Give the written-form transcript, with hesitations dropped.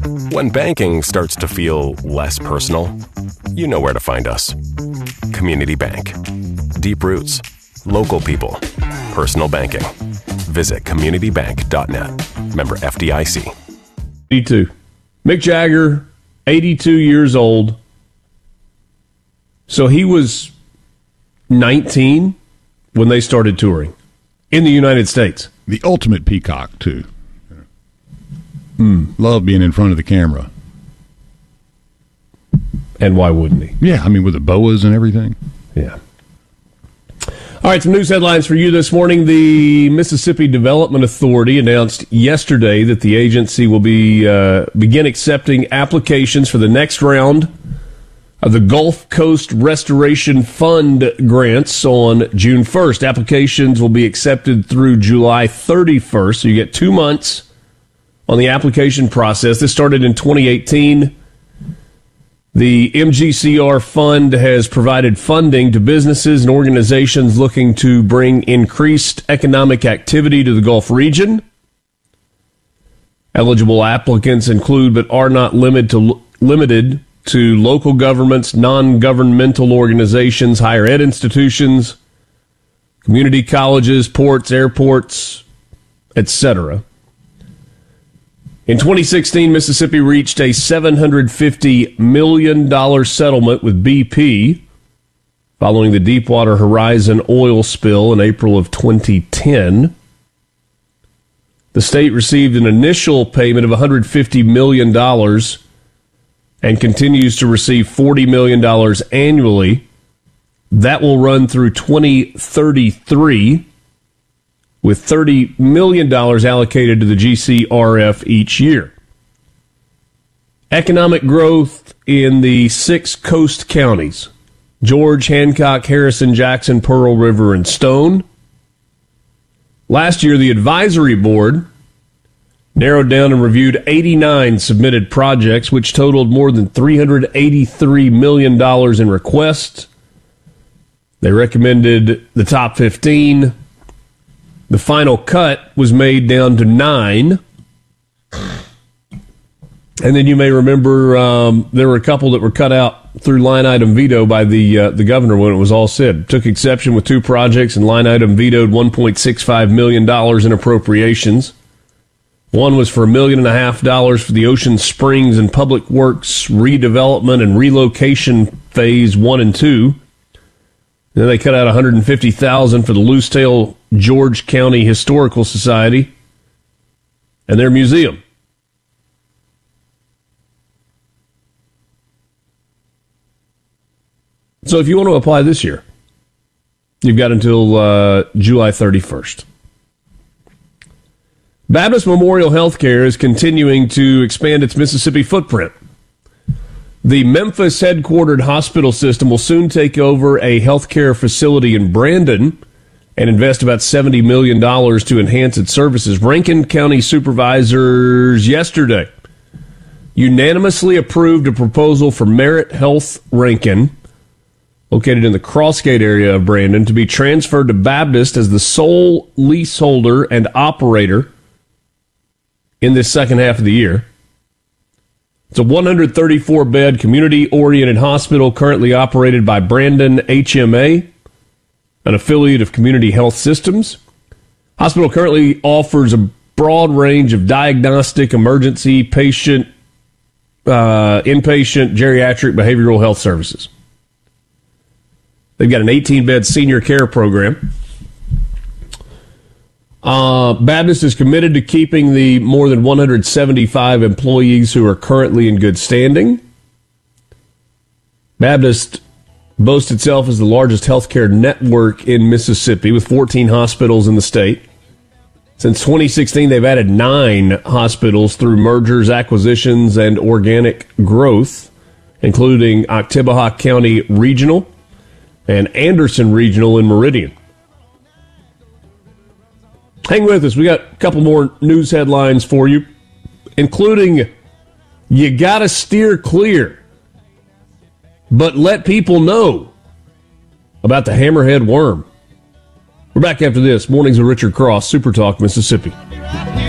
When banking starts to feel less personal, you know where to find us. Community Bank. Deep roots, local people, personal banking. Visit communitybank.net. Member FDIC. 82. Mick Jagger, 82 years old. So he was 19 when they started touring in the United States. The ultimate peacock, too. Love being in front of the camera. And why wouldn't he? Yeah, I mean, with the boas and everything. Yeah. All right, some news headlines for you this morning. The Mississippi Development Authority announced yesterday that the agency will begin accepting applications for the next round of the Gulf Coast Restoration Fund grants on June 1st. Applications will be accepted through July 31st, so you get 2 months on the application process. This started in 2018. The MGCR fund has provided funding to businesses and organizations looking to bring increased economic activity to the Gulf region. Eligible applicants include, but are not limited to local governments, non-governmental organizations, higher ed institutions, community colleges, ports, airports, etc. In 2016, Mississippi reached a $750 million settlement with BP following the Deepwater Horizon oil spill in April of 2010. The state received an initial payment of $150 million and continues to receive $40 million annually. That will run through 2033. with $30 million allocated to the GCRF each year. Economic growth in the 6 coast counties: George, Hancock, Harrison, Jackson, Pearl River, and Stone. Last year, the advisory board narrowed down and reviewed 89 submitted projects, which totaled more than $383 million in requests. They recommended the top 15. The final cut was made down to 9. And then you may remember there were a couple that were cut out through line item veto by the governor when it was all said. Took exception with 2 projects and line item vetoed $1.65 million in appropriations. One was for $1.5 million for the Ocean Springs and Public Works redevelopment and relocation phase 1 and 2. Then they cut out $150,000 for the Lucedale George County Historical Society and their museum. So if you want to apply this year, you've got until July 31st. Baptist Memorial Healthcare is continuing to expand its Mississippi footprint. The Memphis headquartered hospital system will soon take over a healthcare facility in Brandon and invest about $70 million to enhance its services. Rankin County supervisors yesterday unanimously approved a proposal for Merit Health Rankin, located in the Crossgate area of Brandon, to be transferred to Baptist as the sole leaseholder and operator in this second half of the year. It's a 134-bed community-oriented hospital currently operated by Brandon HMA, an affiliate of Community Health Systems. Hospital currently offers a broad range of diagnostic, emergency, patient, inpatient, geriatric, behavioral health services. They've got an 18-bed senior care program. Baptist is committed to keeping the more than 175 employees who are currently in good standing. Baptist boasts itself as the largest healthcare network in Mississippi, with 14 hospitals in the state. Since 2016, they've added 9 hospitals through mergers, acquisitions, and organic growth, including Oktibbeha County Regional and Anderson Regional in Meridian. Hang with us. We got a couple more news headlines for you, including you got to steer clear, but let people know about the hammerhead worm. We're back after this. Mornings with Richard Cross, Super Talk, Mississippi.